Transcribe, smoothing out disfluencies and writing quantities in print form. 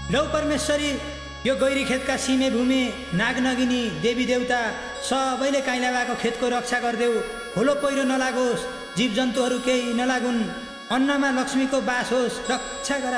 लौ परमेश्वरी यो गैरी खेतका सिमे भूमे नागनगिनी देवी देवता सबैले काइला भएको खेतको रक्षा गरिदेऊ। खोलो पहिरो नलागोस्, जीवजन्तुहरू केही नलागुन्, अन्नमा लक्ष्मीको बास होस्, रक्षा गर।